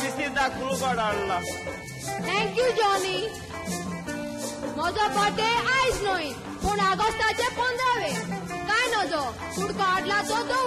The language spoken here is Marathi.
दिसी दाखलू काढला. Thank you Johnny. म्हजो बर्थडे आयज न्हय पूण ऑगस्टाचे 15 काय नजो फूड काढला तो